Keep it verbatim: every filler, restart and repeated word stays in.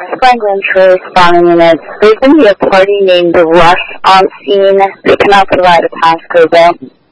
Franklin Trace Spawning Units. There's going to be a party named The Rush on scene. They cannot provide a passcode though.